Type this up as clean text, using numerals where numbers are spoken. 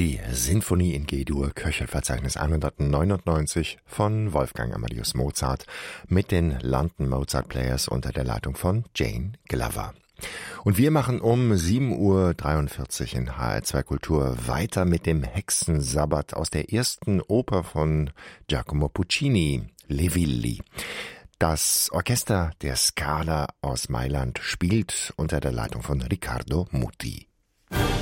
Die Sinfonie in G-Dur, Köchelverzeichnis 199 von Wolfgang Amadeus Mozart mit den London Mozart Players unter der Leitung von Jane Glover. Und wir machen um 7:43 Uhr in HR2 Kultur weiter mit dem Hexensabbat aus der ersten Oper von Giacomo Puccini, Le Villi. Das Orchester der Scala aus Mailand spielt unter der Leitung von Riccardo Muti.